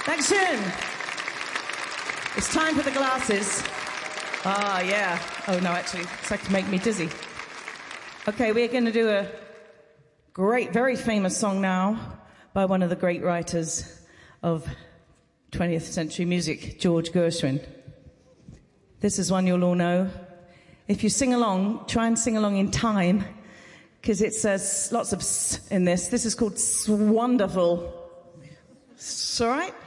Dankeschön. It's time for the glasses. Ah, yeah. Oh, no, actually, it's like to make me dizzy. Okay, we're going to do a great, very famous song now by one of the great writers of 20th century music, George Gershwin. This is one you'll all know. If you sing along, try and sing along in time, because it says lots of s in this. This is called Swonderful. It's all right?